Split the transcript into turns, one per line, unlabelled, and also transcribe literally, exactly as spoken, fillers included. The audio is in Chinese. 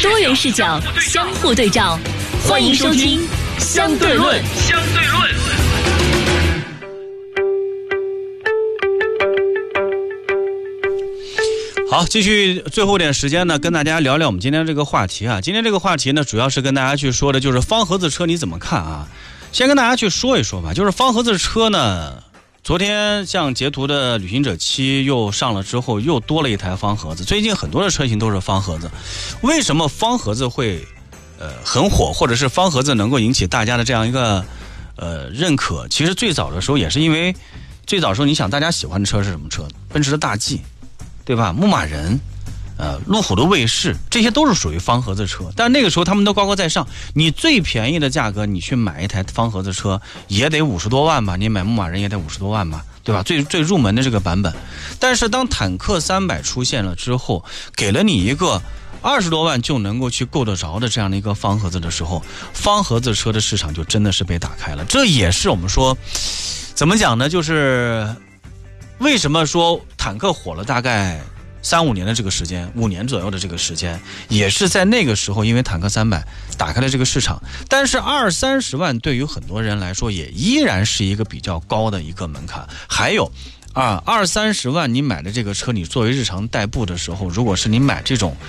多元视角相互对照，欢迎收听《相对论》。
相对论。
好，继续最后一点时间呢，跟大家聊聊我们今天这个话题啊。今天这个话题呢，主要是跟大家去说的就是方盒子车你怎么看啊？先跟大家去说一说吧，就是方盒子车呢，昨天像捷途的旅行者七又上了之后，又多了一台方盒子。最近很多的车型都是方盒子，为什么方盒子会呃很火，或者是方盒子能够引起大家的这样一个呃认可？其实最早的时候也是因为最早的时候，你想大家喜欢的车是什么车？奔驰的大 G。对吧？牧马人，呃，路虎的卫士，这些都是属于方盒子车。但那个时候他们都高高在上，你最便宜的价格，你去买一台方盒子车也得五十多万吧？你买牧马人也得五十多万吧？对吧？最最入门的这个版本。但是当坦克三百出现了之后，给了你一个二十多万就能够去够得着的这样的一个方盒子的时候，方盒子车的市场就真的是被打开了。这也是我们说，怎么讲呢？就是为什么说坦克火了大概三五年的这个时间，五年左右的这个时间，也是在那个时候，因为坦克三百打开了这个市场。但是二三十万对于很多人来说，也依然是一个比较高的一个门槛。还有啊，二三十万你买的这个车，你作为日常代步的时候，如果是你买这种